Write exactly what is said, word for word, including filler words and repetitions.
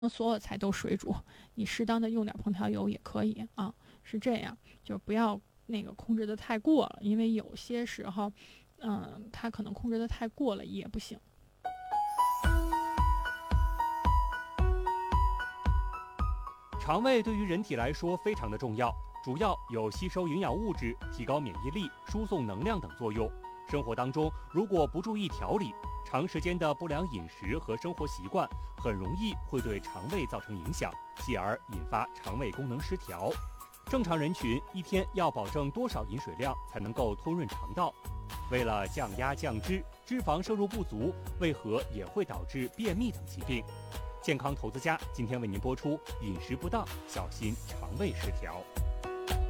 所有菜都水煮，你适当的用点烹调油也可以啊，是这样，就不要那个控制的太过了，因为有些时候，嗯，它可能控制的太过了也不行。 肠胃对于人体来说非常的重要，主要有吸收营养物质、提高免疫力、输送能量等作用。生活当中如果不注意调理，长时间的不良饮食和生活习惯很容易会对肠胃造成影响，继而引发肠胃功能失调。正常人群一天要保证多少饮水量才能够通润肠道？为了降压降脂，脂肪摄入不足为何也会导致便秘等疾病？健康投资家今天为您播出：饮食不当，小心肠胃失调。